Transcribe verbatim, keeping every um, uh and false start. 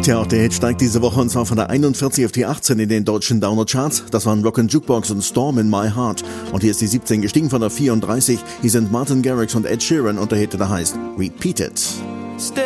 Tja, auch der Hit steigt diese Woche und zwar von der einundvierzig auf die achtzehn in den deutschen Download-Charts. Das waren Rock and Jukebox und Storm in My Heart. Und hier ist die siebzehn gestiegen von der vierunddreißig. Hier sind Martin Garrix und Ed Sheeran und der Hit, der heißt Repeat It.